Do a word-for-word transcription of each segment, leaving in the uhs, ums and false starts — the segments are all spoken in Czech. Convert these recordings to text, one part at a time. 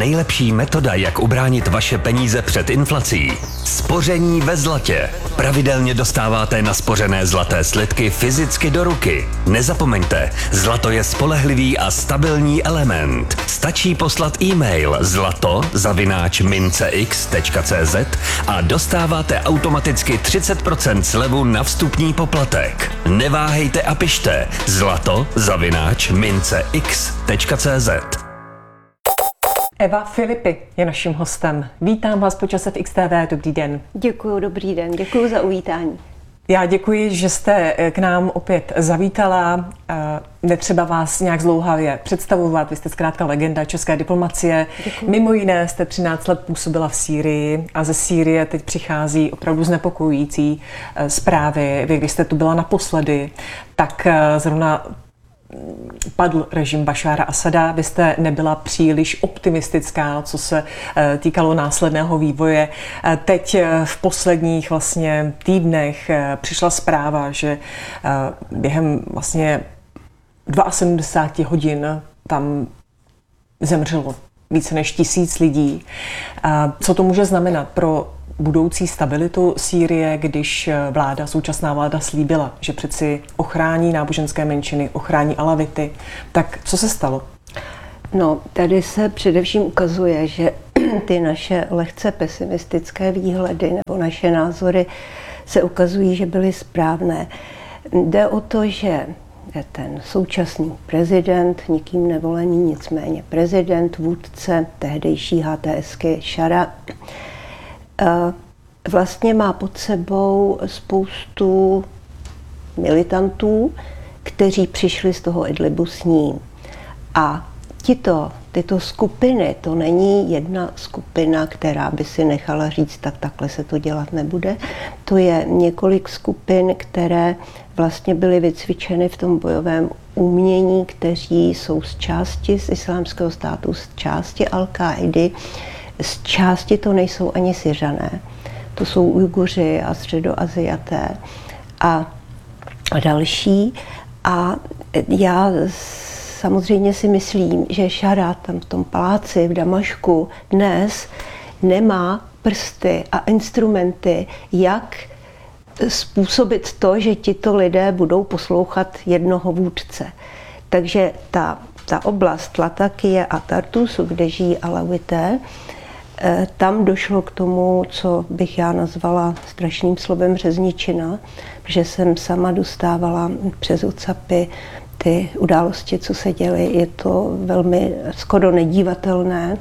Nejlepší metoda, jak ubránit vaše peníze před inflací. Spoření ve zlatě. Pravidelně dostáváte naspořené zlaté slitky fyzicky do ruky. Nezapomeňte, zlato je spolehlivý a stabilní element. Stačí poslat e-mail zlato zavináč mincex tečka cz a dostáváte automaticky třicet procent slevu na vstupní poplatek. Neváhejte a pište zlato zavináč mincex tečka cz. Eva Filipy je naším hostem. Vítám vás po čase v X T V. Dobrý den. Děkuji, dobrý den. Děkuji za uvítání. Já děkuji, že jste k nám opět zavítala. Netřeba vás nějak zdlouhavě představovat. Vy jste zkrátka legenda české diplomacie. Děkuji. Mimo jiné jste třináct let působila v Sýrii a ze Sýrie teď přichází opravdu znepokojující zprávy. Vy, když jste tu byla naposledy, tak zrovna padl režim Bašára Asada. Vy jste nebyla příliš optimistická, co se týkalo následného vývoje. Teď v posledních vlastně týdnech přišla zpráva, že během vlastně sedmdesáti dvou hodin tam zemřelo více než tisíc lidí. Co to může znamenat pro budoucí stabilitu Sýrie, když vláda, současná vláda slíbila, že přeci ochrání náboženské menšiny, ochrání alavity. Tak co se stalo? No, tady se především ukazuje, že ty naše lehce pesimistické výhledy nebo naše názory se ukazují, že byly správné. Jde o to, že ten současný prezident, nikým nevolený, nicméně prezident, vůdce tehdejší HTSky Šara, vlastně má pod sebou spoustu militantů, kteří přišli z toho Idlibu s ním. A tito, tyto skupiny, to není jedna skupina, která by si nechala říct, tak takhle se to dělat nebude. To je několik skupin, které vlastně byly vycvičeny v tom bojovém umění, kteří jsou z části z Islámského státu, z části Al-Káidy, z části to nejsou ani Syřané. To jsou Ujguři a Středoaziaté a další. A já samozřejmě si myslím, že Šara tam v tom paláci v Damašku dnes nemá prsty a instrumenty, jak způsobit to, že tito lidé budou poslouchat jednoho vůdce. Takže ta, ta oblast Latakie a Tartusu, kde žijí Alavité, tam došlo k tomu, co bych já nazvala strašným slovem řezničina, protože jsem sama dostávala přes WhatsAppy ty události, co se děly. Je to velmi skoro nedívatelné.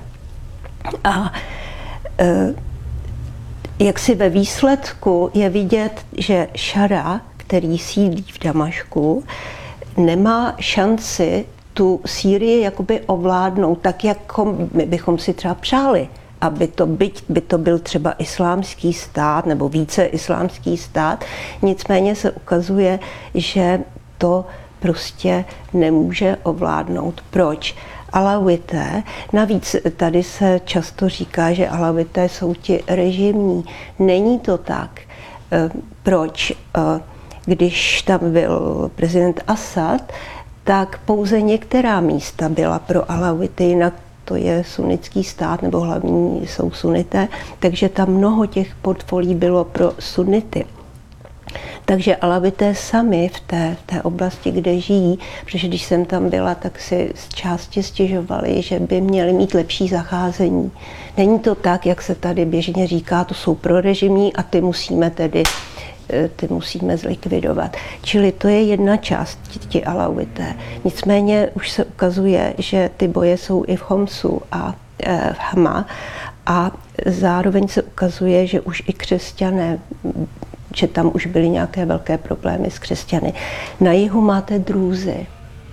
A e, jak si ve výsledku je vidět, že Šara, který sídlí v Damašku, nemá šanci tu Sýrii jakoby ovládnout tak, jako my bychom si třeba přáli. Aby to, byť by to byl třeba islámský stát nebo více islámský stát, nicméně se ukazuje, že to prostě nemůže ovládnout. Proč? Alavité, navíc tady se často říká, že Alavité jsou ti režimní. Není to tak. Proč? Když tam byl prezident Asad, tak pouze některá místa byla pro Alavity, jinak to je sunnický stát, nebo hlavní jsou sunité, takže tam mnoho těch portfolií bylo pro sunnity. Takže Alavité sami v té, v té oblasti, kde žijí, protože když jsem tam byla, tak si z části stěžovali, že by měli mít lepší zacházení. Není to tak, jak se tady běžně říká, to jsou prorežimní a ty musíme tedy ty musíme zlikvidovat. Čili to je jedna část, ti Alavité. Nicméně už se ukazuje, že ty boje jsou i v Homsu a v Hama a zároveň se ukazuje, že už i křesťané, že tam už byly nějaké velké problémy s křesťany. Na jihu máte drůzy,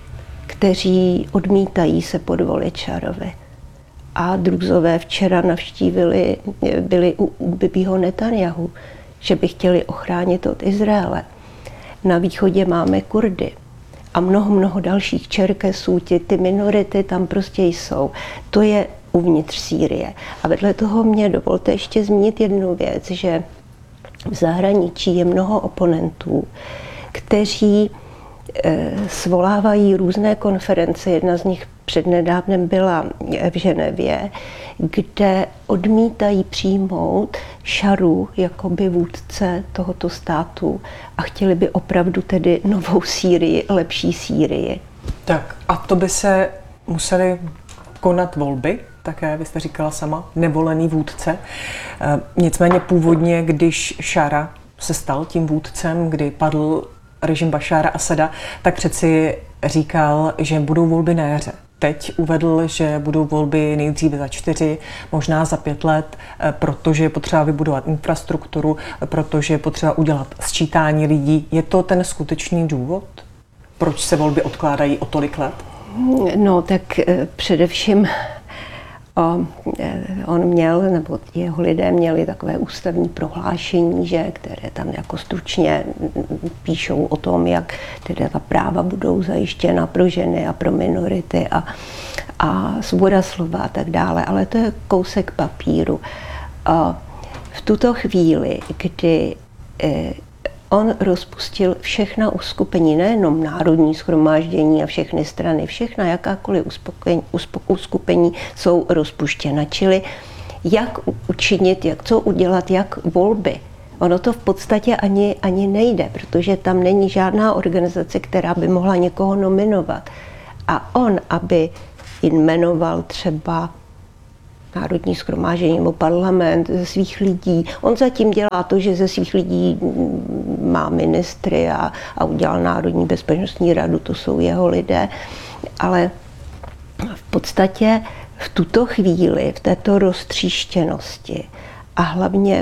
kteří odmítají se podvolit Šarovi. A drůzové včera navštívili, byli u Bibího Netanjahu, že by chtěli ochránit od Izraele. Na východě máme Kurdy a mnoho, mnoho dalších Čerkesů, ty, ty minority tam prostě jsou. To je uvnitř Sýrie. A vedle toho mě dovolte ještě zmínit jednu věc, že v zahraničí je mnoho oponentů, kteří svolávají různé konference. Jedna z nich přednedávnem byla v Ženevě, kde odmítají přijmout Šaru jakoby vůdce tohoto státu a chtěli by opravdu tedy novou Sýrii, lepší Sýrii. Tak a to by se museli konat volby, také vy jste říkala sama, nevolený vůdce. Nicméně původně, když Šara se stal tím vůdcem, kdy padl režim Bašára Asada, tak přeci říkal, že budou volby na jaře. Teď uvedl, že budou volby nejdříve za čtyři, možná za pět let, protože je potřeba vybudovat infrastrukturu, protože je potřeba udělat sčítání lidí. Je to ten skutečný důvod, proč se volby odkládají o tolik let? No, tak především O, on měl, nebo jeho lidé měli takové ústavní prohlášení, že, které tam jako stručně píšou o tom, jak teda ta práva budou zajištěna pro ženy a pro minority a, a svoboda slova a tak dále, ale to je kousek papíru. O, v tuto chvíli, kdy e, on rozpustil všechna uskupení, nejenom Národní shromáždění a všechny strany, všechna jakákoliv uspokojení, uspo, uskupení jsou rozpuštěna. Čili jak učinit, jak co udělat, jak volby. Ono to v podstatě ani, ani nejde, protože tam není žádná organizace, která by mohla někoho nominovat. A on, aby jmenoval třeba Národní shromáždění nebo parlament ze svých lidí. On zatím dělá to, že ze svých lidí má ministry a, a udělal Národní bezpečnostní radu, to jsou jeho lidé. Ale v podstatě v tuto chvíli, v této roztříštěnosti a hlavně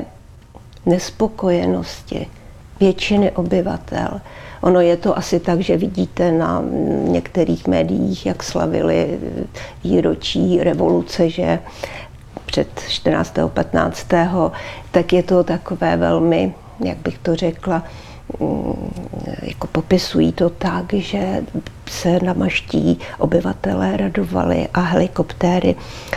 nespokojenosti většiny obyvatel, ono je to asi tak, že vidíte na některých médiích, jak slavili výročí revoluce, že před čtrnáctého patnáctého tak je to takové velmi, jak bych to řekla, jako popisují to tak, že se namaští obyvatelé radovali a helikoptéry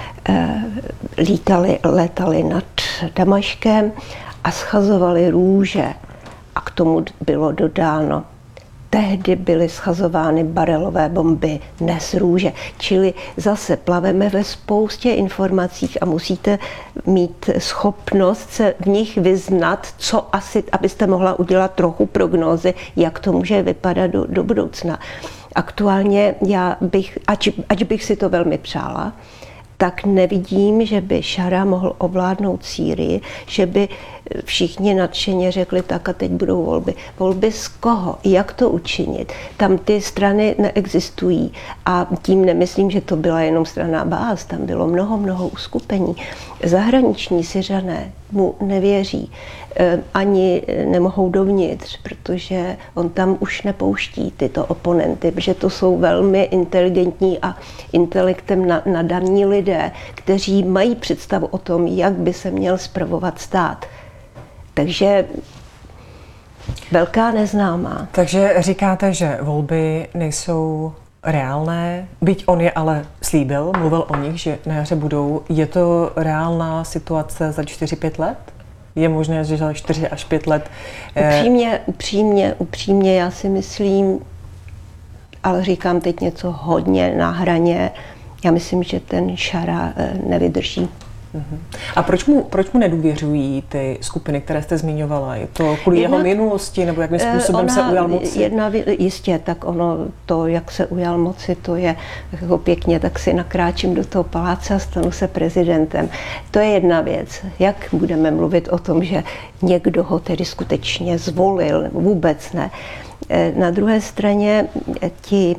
lítali, létaly nad Damaškem a schazovali růže. A k tomu bylo dodáno, tehdy byly schazovány barelové bomby, dnes růže. Čili zase plaveme ve spoustě informacích a musíte mít schopnost se v nich vyznat, co asi, abyste mohla udělat trochu prognózy, jak to může vypadat do, do budoucna. Aktuálně já bych, ač, ač bych si to velmi přála, tak nevidím, že by Šara mohl ovládnout Sýrii, že by všichni nadšeně řekli, tak a teď budou volby. Volby z koho? Jak to učinit? Tam ty strany neexistují a tím nemyslím, že to byla jenom strana Baas, tam bylo mnoho, mnoho uskupení. Zahraniční Syřané mu nevěří, ani nemohou dovnitř, protože on tam už nepouští tyto oponenty, protože to jsou velmi inteligentní a intelektem nadaní lidé, kteří mají představu o tom, jak by se měl spravovat stát. Takže velká neznámá. Takže říkáte, že volby nejsou reálné, byť on je ale slíbil, mluvil o nich, že na jaře budou. Je to reálná situace za čtyři pět let? Je možné, že za čtyři až pět let? Upřímně, upřímně, upřímně, já si myslím, ale říkám teď něco hodně na hraně, já myslím, že ten Šara nevydrží. A proč mu, proč mu nedůvěřují ty skupiny, které jste zmiňovala? Je to kvůli Jednak, jeho minulosti, nebo jakým způsobem ona, se ujal moci? Jedna, jistě, tak ono, to, jak se ujal moci, to je jako pěkně, tak si nakráčím do toho paláce a stanu se prezidentem. To je jedna věc. Jak budeme mluvit o tom, že někdo ho tedy skutečně zvolil? Vůbec ne. Na druhé straně ti...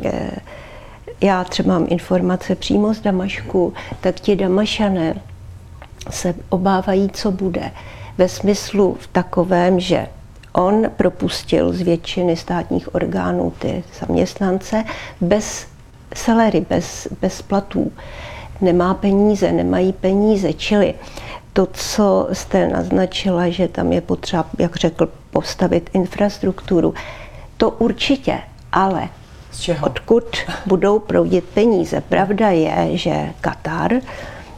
Já třeba mám informace přímo z Damašku, tak ti Damašané se obávají, co bude. Ve smyslu v takovém, že on propustil z většiny státních orgánů ty zaměstnance bez salary, bez, bez platů. Nemá peníze, nemají peníze, čili to, co jste naznačila, že tam je potřeba, jak řekl, postavit infrastrukturu, to určitě, ale odkud budou proudit peníze. Pravda je, že Katar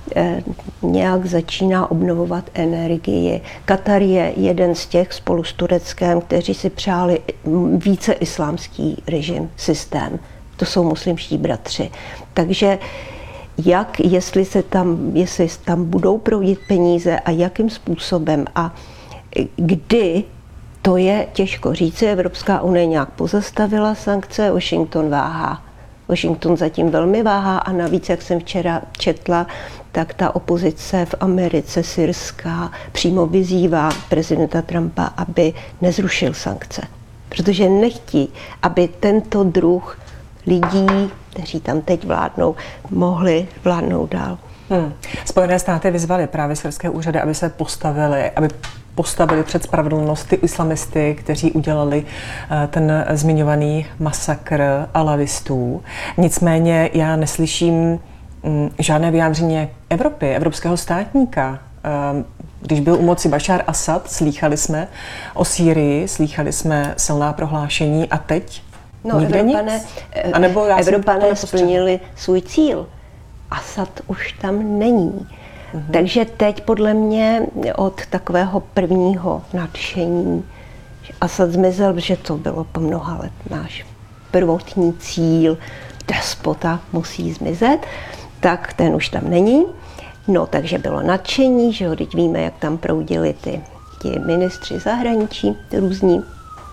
nějak začíná obnovovat energii. Katar je jeden z těch spolu s Tureckem, kteří si přáli více islámský režim, systém. To jsou muslimští bratři. Takže jak, jestli se tam, jestli tam budou proudit peníze a jakým způsobem a kdy, to je těžko říci. Evropská unie nějak pozastavila sankce, Washington váhá. Washington zatím velmi váhá a navíc, jak jsem včera četla, tak ta opozice v Americe, syrská, přímo vyzývá prezidenta Trumpa, aby nezrušil sankce. Protože nechtí, aby tento druh lidí, kteří tam teď vládnou, mohli vládnout dál. Hmm. Spojené státy vyzvaly právě syrské úřady, aby se postavili, aby postavili před spravedlnost ty islamisty, kteří udělali ten zmiňovaný masakr alavistů. Nicméně já neslyším žádné vyjádření Evropy, evropského státníka. Když byl u moci Bašár Asad, slýchali jsme o Sýrii, slýchali jsme silná prohlášení a teď no, nikde Evropané, nic. A nebo já Evropané splnili svůj cíl. Asad už tam není. Mhm. Takže teď podle mě od takového prvního nadšení, že Asad zmizel, že to bylo po mnoha let náš prvotní cíl, despota musí zmizet, tak ten už tam není. No, takže bylo nadšení, že jo, teď víme, jak tam proudili ty, ty ministři zahraničí, ty různí.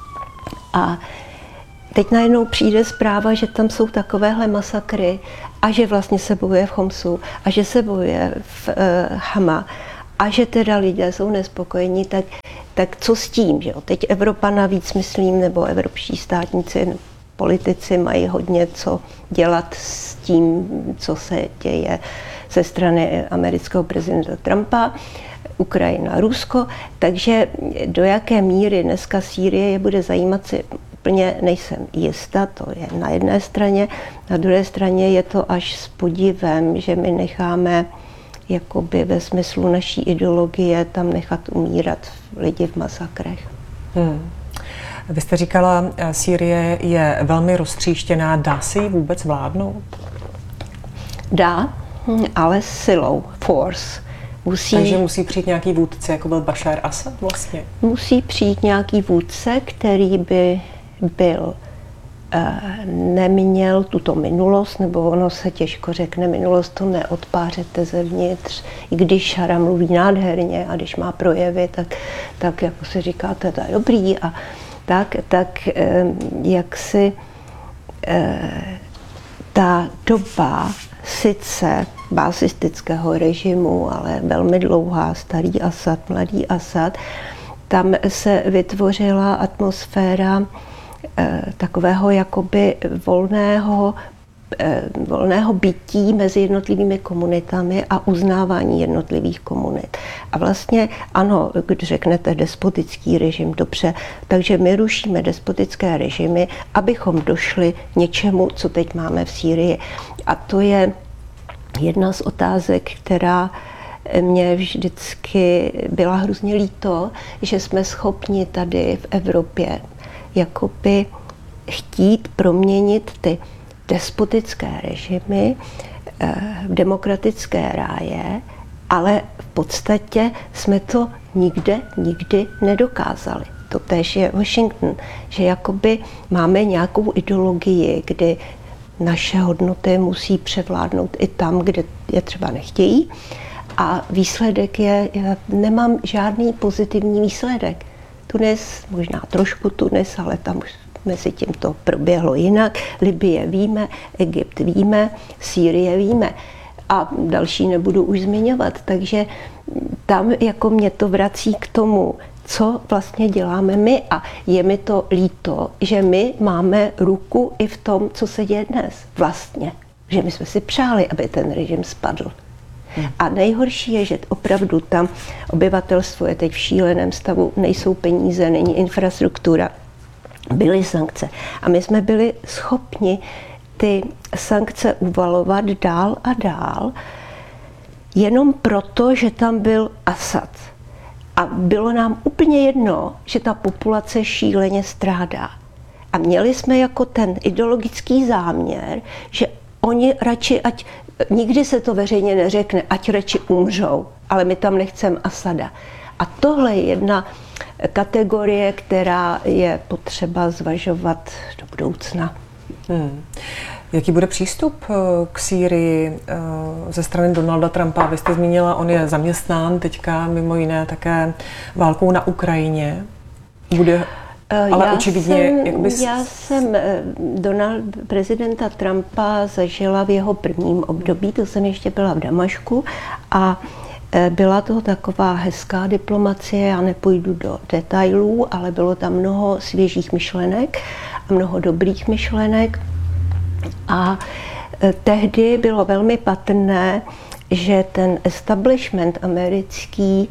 A teď najednou přijde zpráva, že tam jsou takovéhle masakry a že vlastně se bojuje v Chomsu a že se bojuje v uh, Hama a že teda lidé jsou nespokojení, tak, tak co s tím, že jo? Teď Evropa navíc, myslím, nebo evropští státníci, politici mají hodně co dělat s tím, co se děje ze strany amerického prezidenta Trumpa, Ukrajina, Rusko, takže do jaké míry dneska Sýrie je bude zajímat, si úplně nejsem jistá, to je na jedné straně, na druhé straně je to až s podivem, že my necháme jakoby ve smyslu naší ideologie tam nechat umírat lidi v masakrech. Hmm. Vy jste říkala, Sýrie je velmi roztříštěná, dá se jí vůbec vládnout? Dá, ale silou, force. Musí, Takže musí přijít nějaký vůdce, jako byl Bašár Asad vlastně? Musí přijít nějaký vůdce, který by byl, neměl tuto minulost, nebo ono se těžko řekne, minulost to neodpářete zevnitř, i když Šara mluví nádherně a když má projevy, tak, tak jako se říká, to je dobrý a tak, tak jak si ta doba sice basistického režimu, ale velmi dlouhá, starý Asad, mladý Asad, tam se vytvořila atmosféra eh, takového jakoby volného, eh, volného bytí mezi jednotlivými komunitami a uznávání jednotlivých komunit. A vlastně ano, když řeknete despotický režim, dobře, takže my rušíme despotické režimy, abychom došli k něčemu, co teď máme v Sýrii. A to je jedna z otázek, která mě vždycky byla hrozně líto, že jsme schopni tady v Evropě jakoby chtít proměnit ty despotické režimy v demokratické ráje, ale v podstatě jsme to nikde, nikdy nedokázali. To též je Washington, že jakoby máme nějakou ideologii, kdy naše hodnoty musí převládnout i tam, kde je třeba nechtějí. A výsledek je, já nemám žádný pozitivní výsledek. Tunis, možná trošku Tunis, ale tam už mezi tím to proběhlo jinak. Libye víme, Egypt víme, Sýrie víme a další nebudu už zmiňovat. Takže tam jako mě to vrací k tomu, co vlastně děláme my a je mi to líto, že my máme ruku i v tom, co se děje dnes vlastně. Že my jsme si přáli, aby ten režim spadl. A nejhorší je, že opravdu tam obyvatelstvo je teď v šíleném stavu, nejsou peníze, není infrastruktura, byly sankce. A my jsme byli schopni ty sankce uvalovat dál a dál, jenom proto, že tam byl Asad. A bylo nám úplně jedno, že ta populace šíleně strádá. A měli jsme jako ten ideologický záměr, že oni radši, ať nikdy se to veřejně neřekne, ať radši umřou, ale my tam nechceme Asada. A tohle je jedna kategorie, která je potřeba zvažovat do budoucna. Hmm. Jaký bude přístup k Sýrii ze strany Donalda Trumpa? Vy jste zmínila, on je zaměstnán teďka mimo jiné také válkou na Ukrajině. Bude, ale já očividně... Jsem, jakoby... Já jsem Donald, prezidenta Trumpa zažila v jeho prvním období, to jsem ještě byla v Damašku a byla to taková hezká diplomacie, já nepůjdu do detailů, ale bylo tam mnoho svěžích myšlenek a mnoho dobrých myšlenek. A tehdy bylo velmi patrné, že ten establishment americký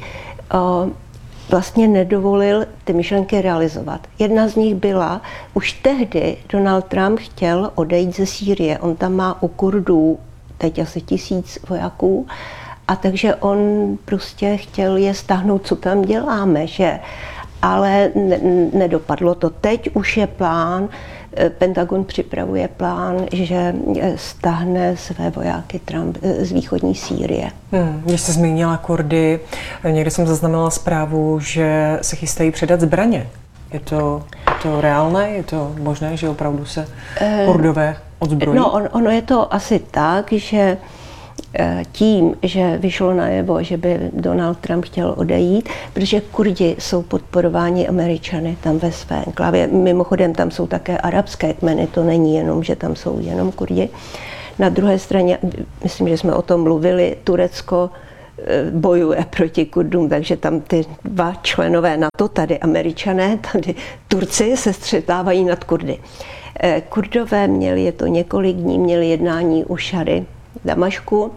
vlastně nedovolil ty myšlenky realizovat. Jedna z nich byla, už tehdy Donald Trump chtěl odejít ze Sýrie. On tam má u Kurdů teď asi tisíc vojáků, a takže on prostě chtěl je stáhnout, co tam děláme, že? Ale ne, nedopadlo to. Teď už je plán, Pentagon připravuje plán, že stáhne své vojáky Trump z východní Sýrie. Hmm, když jste zmínila Kurdy, někdy jsem zaznamenala zprávu, že se chystají předat zbraně. Je to, je to reálné? Je to možné, že opravdu se Kurdové odzbrojí? No, on, ono je to asi tak, že tím, že vyšlo najevo, že by Donald Trump chtěl odejít, protože Kurdi jsou podporováni Američany tam ve své enklavě. Mimochodem tam jsou také arabské kmeny, to není jenom, že tam jsou jenom Kurdi. Na druhé straně, myslím, že jsme o tom mluvili, Turecko bojuje proti Kurdům, takže tam ty dva členové NATO, tady Američané, tady Turci se střetávají nad Kurdy. Kurdové měli, je to několik dní, měli jednání u Šary v Damašku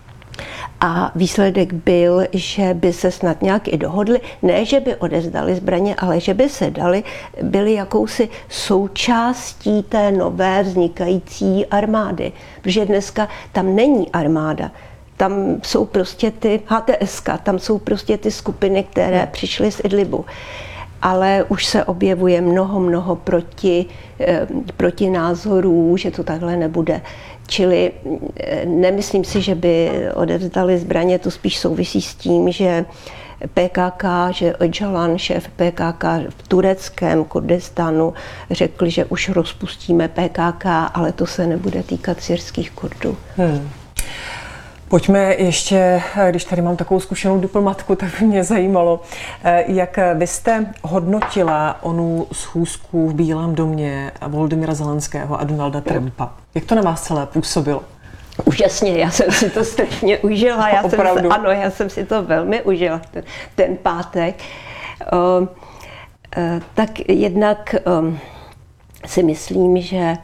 a výsledek byl, že by se snad nějak i dohodli, ne, že by odevzdali zbraně, ale že by se dali, byli jakousi součástí té nové vznikající armády, protože dneska tam není armáda. Tam jsou prostě ty H T S K, tam jsou prostě ty skupiny, které přišly z Idlibu. Ale už se objevuje mnoho, mnoho proti, proti názorů, že to takhle nebude. Čili nemyslím si, že by odevzdali zbraně, to spíš souvisí s tím, že P K K, že Öcalan, šéf P K K v tureckém Kurdistánu řekl, že už rozpustíme P K K, ale to se nebude týkat syrských Kurdů. Hmm. Pojďme ještě, když tady mám takovou zkušenou diplomatku, tak by mě zajímalo, jak vy jste hodnotila onu schůzku v Bílém domě Volodymyra Zelenského a Donalda Trumpa. Jak to na vás celé působilo? Úžasně, já jsem si to strašně užila. Já jsem, ano, já jsem si to velmi užila, ten, ten pátek. O, o, tak jednak o, si myslím, že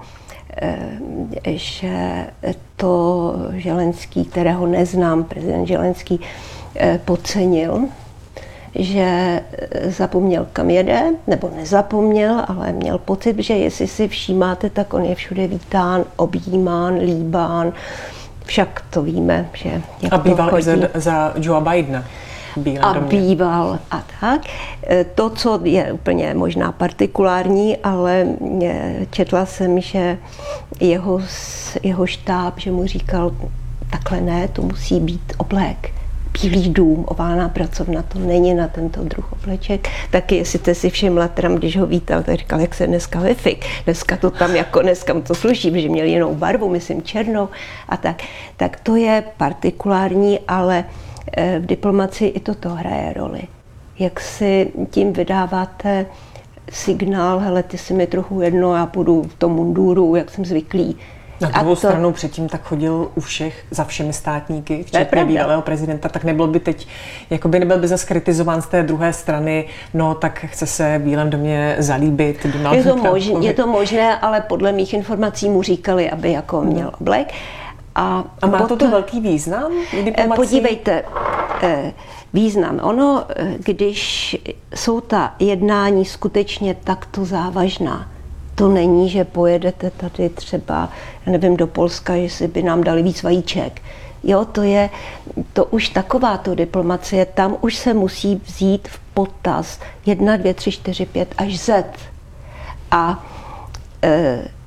že to Zelenský, kterého neznám, prezident Zelenský, podcenil, že zapomněl, kam jede, nebo nezapomněl, ale měl pocit, že jestli si všímáte, tak on je všude vítán, objímán, líbán. Však to víme, že jak a býval to i za, za Joea Bidena. A býval a tak. To, co je úplně možná partikulární, ale četla jsem, že jeho, jeho štáb, že mu říkal, takhle ne, to musí být oblek. Bílý dům, oválná pracovna, to není na tento druh obleček. Taky, jestli jste si všimla, Trump, když ho vítal, tak říkal, jak se dneska vefik. Dneska to tam jako dneska to sluší, protože měl jinou barvu, myslím černou a tak. Tak to je partikulární, ale v diplomacii i toto hraje roli. Jak si tím vydáváte signál, hele, ty si mi trochu jedno, já půjdu v tom munduru, jak jsem zvyklý. Na druhou to... stranu předtím tak chodil u všech, za všemi státníky, včetně bývalého prezidenta, tak nebyl by teď, jakoby nebyl by zase kritizován z té druhé strany, no tak chce se v Bílém domě zalíbit Donaldu je to, Trumpovi. možné, je to možné, ale podle mých informací mu říkali, aby jako měl oblek. A, a má to to velký význam v diplomacii? Podívejte, význam. Ono, když jsou ta jednání skutečně takto závažná, to není, že pojedete tady třeba, já nevím, do Polska, jestli by nám dali víc vajíček. Jo, to je, to už takováto diplomacie, tam už se musí vzít v potaz jedna, dvě, tři, čtyři, pět až Z. A e,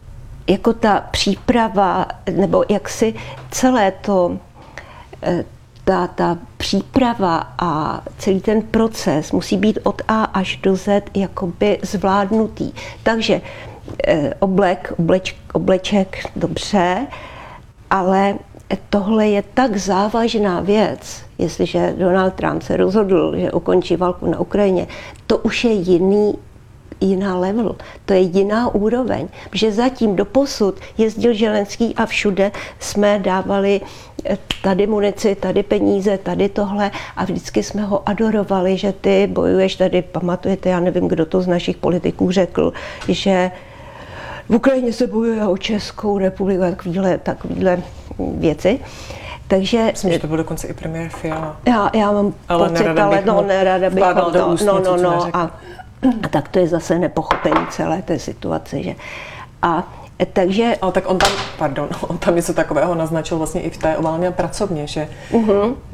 jako ta příprava, nebo jak si celé to, ta, ta příprava a celý ten proces musí být od A až do Z jakoby zvládnutý. Takže oblek, obleč, obleček, dobře, ale tohle je tak závažná věc, jestliže Donald Trump se rozhodl, že ukončí válku na Ukrajině, to už je jiný, jiná level, to je jiná úroveň, protože zatím doposud jezdil Zelenský a všude jsme dávali tady munici, tady peníze, tady tohle a vždycky jsme ho adorovali, že ty bojuješ tady, pamatujete, já nevím, kdo to z našich politiků řekl, že v Ukrajině se bojuje o Českou republiku, takovýhle, takovýhle věci. Takže, myslím, že to byl dokonce i premiér Fiala. Já, já mám ale pocit, nerada ale no, nerada bych no, no, no, no, no, a, a tak to je zase nepochopení celé té situace, že? A takže... Ale tak on tam, pardon, on tam něco takového naznačil vlastně i v té oválné pracovně, že, uh-huh. um,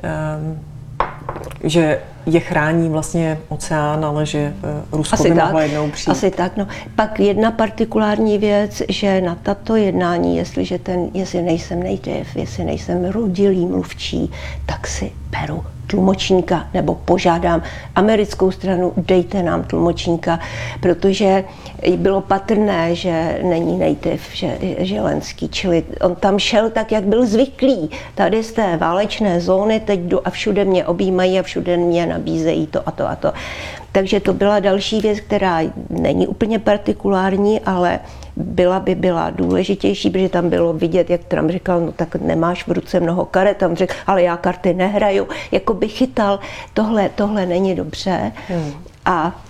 že je chrání vlastně oceán, ale že uh, Rusko asi by tak, mohlo jednou přijít. Asi tak, no. Pak jedna partikulární věc, že na tato jednání, jestliže ten, jestli nejsem native, jestli nejsem rodilý mluvčí, tak si beru tlumočníka, nebo požádám americkou stranu, dejte nám tlumočníka, protože bylo patrné, že není native, že Zelenský, čili on tam šel tak, jak byl zvyklý. Tady z té válečné zóny teď jdu a všude mě objímají a všude mě nabízejí to a to a to. Takže to byla další věc, která není úplně partikulární, ale byla by byla důležitější, protože tam bylo vidět, jak Trump říkal, no tak nemáš v ruce mnoho karet, tam řekl, ale já karty nehraju, jako by chytal, tohle, tohle není dobře. Hmm. A